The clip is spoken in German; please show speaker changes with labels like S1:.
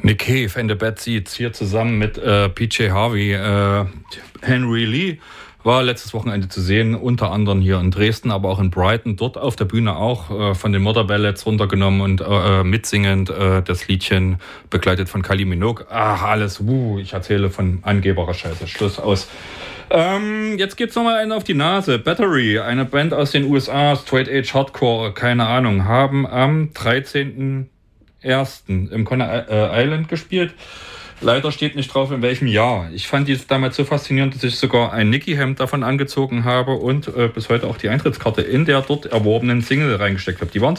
S1: Nick Cave and the Bad Seeds hier zusammen mit PJ Harvey. Henry Lee war letztes Wochenende zu sehen, unter anderem hier in Dresden, aber auch in Brighton. Dort auf der Bühne auch von den Mother Ballads runtergenommen und mitsingend das Liedchen begleitet von Kylie Minogue. Ach, alles, ich erzähle von angeberer Scheiße. Schluss aus. Jetzt gibt's nochmal einen auf die Nase. Battery, eine Band aus den USA, Straight Edge Hardcore, keine Ahnung, haben am 13.01. im Conner Island gespielt. Leider steht nicht drauf, in welchem Jahr. Ich fand die damals so faszinierend, dass ich sogar ein Nicky-Hemd davon angezogen habe und bis heute auch die Eintrittskarte in der dort erworbenen Single reingesteckt habe. Die waren